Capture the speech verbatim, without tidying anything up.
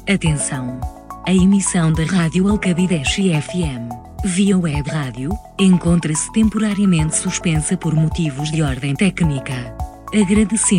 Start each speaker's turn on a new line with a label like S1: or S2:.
S1: Atenção! A emissão da Rádio Alcabideche F M, via web rádio, encontra-se temporariamente suspensa por motivos de ordem técnica. Agradecemos